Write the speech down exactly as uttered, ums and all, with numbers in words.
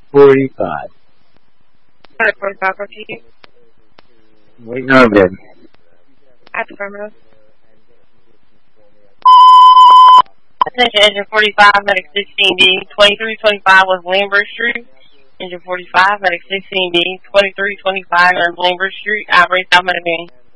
forty-five. At forty-five, repeat. Waiting on bed. At the affirmative. Attention, engine forty-five, medic sixteen D, twenty-three twenty-five was Lambert Street. Engine forty-five, medic sixteen D, twenty-three twenty-five on Lambert Street, operate South Medicaid.